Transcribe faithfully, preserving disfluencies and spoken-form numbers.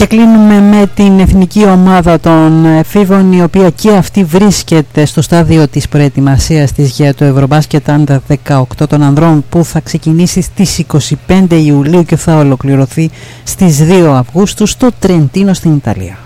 Και κλείνουμε με την εθνική ομάδα των εφήβων, η οποία και αυτή βρίσκεται στο στάδιο της προετοιμασίας της για το Ευρωμπάσκετ Under δεκαοκτώ των ανδρών, που θα ξεκινήσει στις είκοσι πέντε Ιουλίου και θα ολοκληρωθεί στις δύο Αυγούστου στο Τρεντίνο στην Ιταλία.